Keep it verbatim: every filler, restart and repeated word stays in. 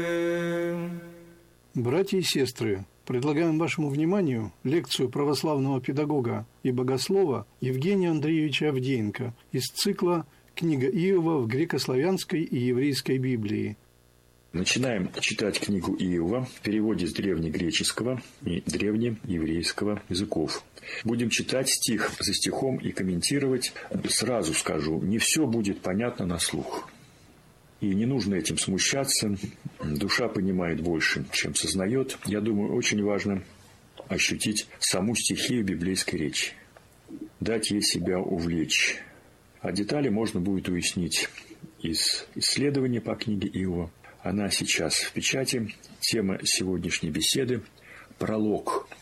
Братья и сестры, предлагаем вашему вниманию лекцию православного педагога и богослова Евгения Андреевича Авдеенко из цикла «Книга Иова в греко-славянской и еврейской Библии». Начинаем читать книгу Иова в переводе с древнегреческого и древнееврейского языков. Будем читать стих за стихом и комментировать. Сразу скажу, не все будет понятно на слух. И не нужно этим смущаться. Душа понимает больше, чем сознает. Я думаю, очень важно ощутить саму стихию библейской речи. Дать ей себя увлечь. А детали можно будет уяснить из исследования по книге Иова. Она сейчас в печати. Тема сегодняшней беседы – пролог.